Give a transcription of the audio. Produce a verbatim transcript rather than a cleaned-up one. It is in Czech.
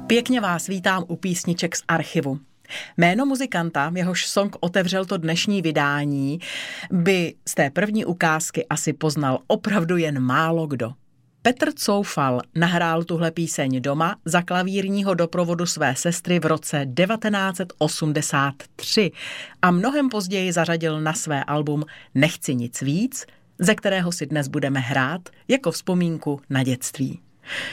Pěkně vás vítám u písniček z archivu. Jméno muzikanta, jehož song otevřel to dnešní vydání, by z té první ukázky asi poznal opravdu jen málo kdo. Petr Coufal nahrál tuhle píseň doma za klavírního doprovodu své sestry v roce devatenáct osmdesát tři a mnohem později zařadil na své album Nechci nic víc, ze kterého si dnes budeme hrát jako vzpomínku na dětství.